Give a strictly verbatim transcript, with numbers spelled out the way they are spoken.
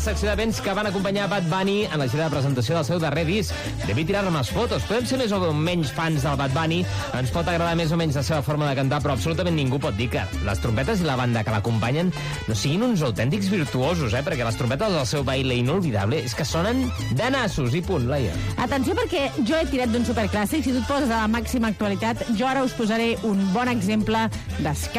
Secció d'events que van acompanyar Bad Bunny en la gira de presentació del seu darrer disc. Devi tirar més fotos. Podem ser més o menys fans del Bad Bunny, ens pot agradar més o menys la seva forma de cantar, però absolutament ningú pot dir que les trompetes i la banda que l'acompanyen no siguin uns autèntics virtuosos, eh? Perquè les trompetes del seu baile inolvidable és que sonen de nassos i punt, Laia. Atenció, perquè jo he tirat d'un superclàssic. Si tu et poses a la màxima actualitat, jo ara us posaré un bon exemple d'escala